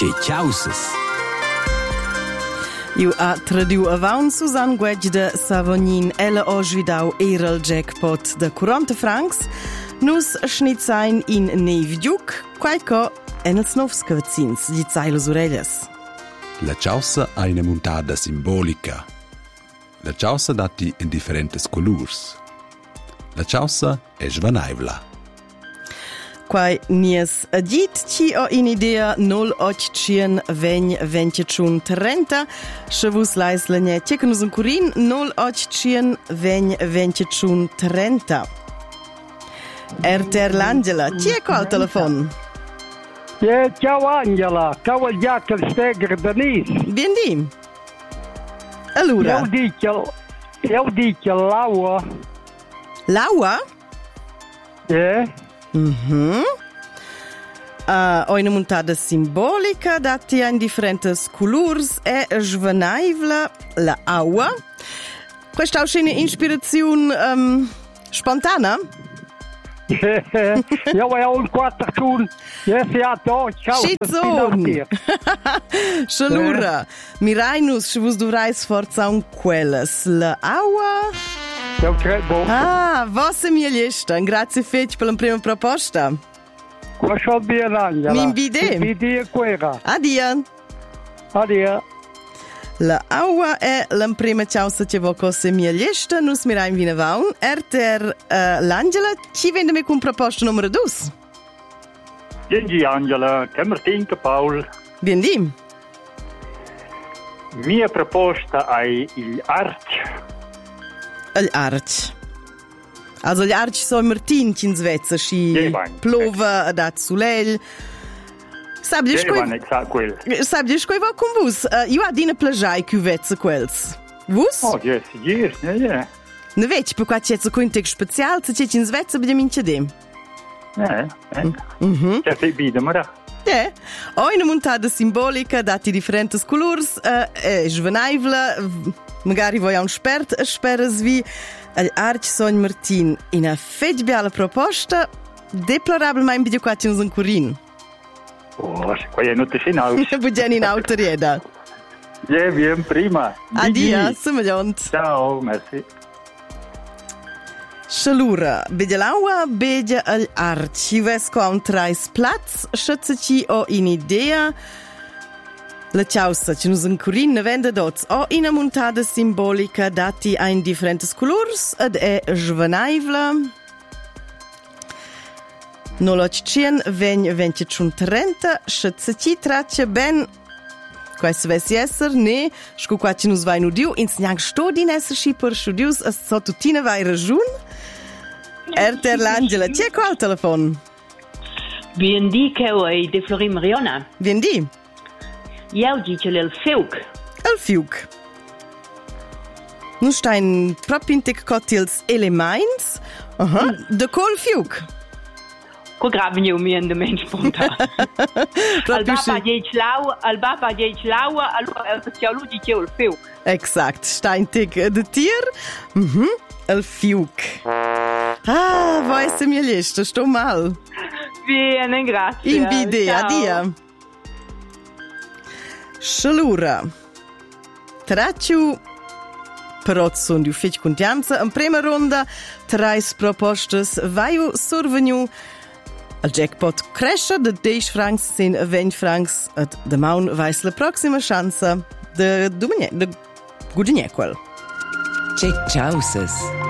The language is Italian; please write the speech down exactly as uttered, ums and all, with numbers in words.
Che ciausas! Io a traduo avaun Susan Guedj de Savognin ella o svidau era il jackpot de quaranta francs, nus schnitzain in Neivdiuk, quaico en els novs cavazzins di zai las orellas. La ciaussa ha una montada simbolica. La ciaussa dati in differentes colors. La ciaussa è svanaivla. Quai nies adit ci ho in idea nol ottcien vegn ventichun trenta, se vus lais la netje che nus un curin nol ottcien vegn ventichun trenta. Erter l'Angela, chi è qua al telefon? Yeah, ciao Angela, ciao il Jacker Steger Denis. Bien di. Allora. Io dico, io dico l'aua. L'aua? Yeah. Mhm. Uh, ho una montata simbolica dati in differentes colors e svanaivla la aua. Questa è una ispirazione um, spontanea? Ja, we al quattro tun. Yes, ja, to, ciao. Schizon. Shalura. Mirainus, se vos dovrais sforza un quelles. La aua? Ja, credo. Ah, vossa mia lista. Grazie fetch per la prima proposta. Qua so bien, Angela. Mi bide. Mi bide quera. Adia. Adia. La aua è la prima chance che vo cose mia lista. Nus mirain vina vaun. Erter uh, l'Angela, ci vende me con proposta numero due. Gengi Angela, che Martin che Paul. Bien di. Mia proposta è il arch. Il arch. Also gli arci sono Martin in Svezia, si plova, dat sulel. Sabe diz Jevan, exact quel. Sabe diz que va com vos. Uh, io ad ina plajai que vezza quels. Vos? Oh, yes, yes, ja, ja. Ne veci per qua c'è un text special, se c'è in Svezia bede mince dem. Ja, ja. Mhm. C'è sei bide, mara. Ja. Ho una montata simbolica dati differenti colors, uh, è svanaivla, magari voi un spert, speras vi al Arch Son Martin in a fetch biala proposta, deplorabilmente bide qua c'è un curin. Oh, qua è notte in auto. Bugiani in auto rieda. Ja, bien prima. Adia, semagliont. Ciao, merci. Shalura, bede l'aua, bede al arci. Vesco a un trais plats, schätze ci o in idea. La ciausa, ci nus ancurin ne vende dots, o in a montada simbolica dati a in differentes colors, ed è svanaivla. Noloccien vegn ventichun trenta, schätze ci tracce ben. Questo vessi esser, ne, scu qua ci nus vai nudiu, ins niang sto din esser schi per studius, as so tutina vai ragiun. Erter l'Angela, c'è qua al telefon? Bien di che oi de Flori Mariona. Bien di. Io dice il fiuc. Il fiuc. Nu stein proprio in tec cottils elements. Aha, mm. De col fiuc. Ko graven jo mi en de mens spontan. Al baba dice lau, al baba dice lau, allora el cialu dice il fiuc. Exact, stein tec de tier. Mhm, il fiuc. Ah, voi se mia lista, sto mal. Bene, grazie. In bide, ciao. Adia. Shalura. Tracciu però sono di ufficio contianza. In prima ronda, trais propostas vaiu surveniu. Il jackpot cresce de dodici francs sin venti francs. Et de maun vais la prossima chance de, de, de gudignequel. Che ciausas!